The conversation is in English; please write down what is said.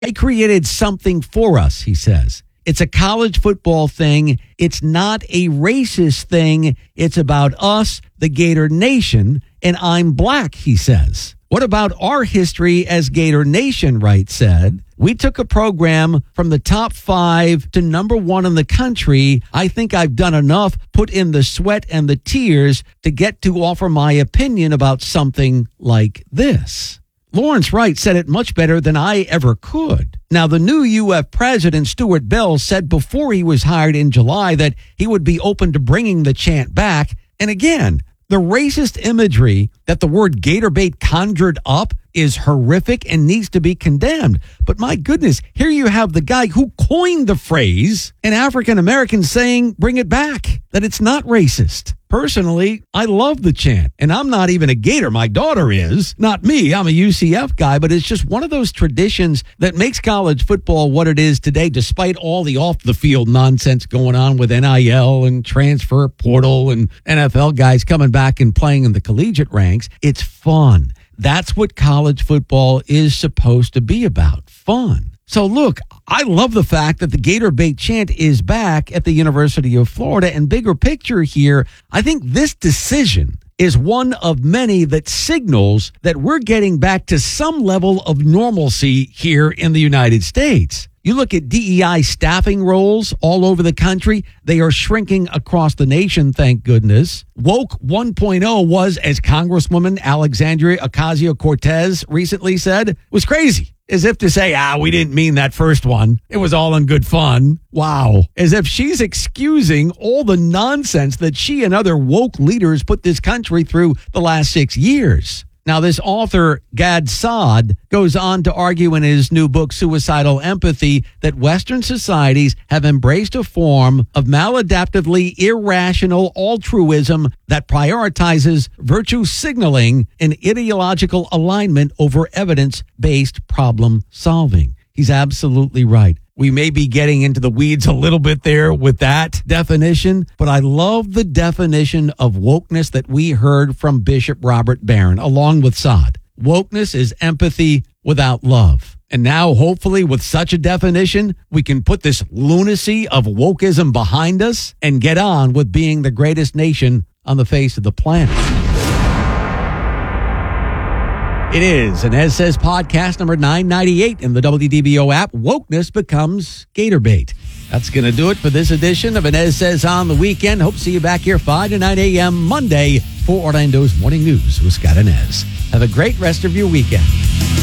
They created something for us, he says. It's a college football thing. It's not a racist thing. It's about us, the Gator Nation, and I'm black, he says. What about our history as Gator Nation, Wright said? We took a program from the top 5 to number 1 in the country. I think I've done enough, put in the sweat and the tears to get to offer my opinion about something like this. Lawrence Wright said it much better than I ever could. Now, the new UF president, Stuart Bell, said before he was hired in July that he would be open to bringing the chant back. And again, the racist imagery that the word Gator bait conjured up is horrific and needs to be condemned. But my goodness, here you have the guy who coined the phrase and African Americans saying, bring it back, that it's not racist. Personally, I love the chant, and I'm not even a Gator. My daughter is, not me. I'm a UCF guy, but it's just one of those traditions that makes college football what it is today, despite all the off-the-field nonsense going on with NIL and transfer portal and NFL guys coming back and playing in the collegiate ranks. It's fun. That's what college football is supposed to be about, fun. So look, I love the fact that the Gator bait chant is back at the University of Florida. And bigger picture here, I think this decision is one of many that signals that we're getting back to some level of normalcy here in the United States. You look at DEI staffing roles all over the country. They are shrinking across the nation, thank goodness. Woke 1.0 was, as Congresswoman Alexandria Ocasio-Cortez recently said, was crazy. As if to say, we didn't mean that first one. It was all in good fun. Wow. As if she's excusing all the nonsense that she and other woke leaders put this country through the last 6 years. Now, this author, Gad Saad, goes on to argue in his new book, Suicidal Empathy, that Western societies have embraced a form of maladaptively irrational altruism that prioritizes virtue signaling and ideological alignment over evidence-based problem solving. He's absolutely right. We may be getting into the weeds a little bit there with that definition, but I love the definition of wokeness that we heard from Bishop Robert Barron, along with Saad. Wokeness is empathy without love. And now, hopefully, with such a definition, we can put this lunacy of wokeism behind us and get on with being the greatest nation on the face of the planet. It is an As Says podcast number 998 in the WDBO app. Wokeness becomes Gator bait. That's going to do it for this edition of an As Says on the weekend. Hope to see you back here 5 to 9 a.m. Monday for Orlando's Morning News with Scott and Ez. Have a great rest of your weekend.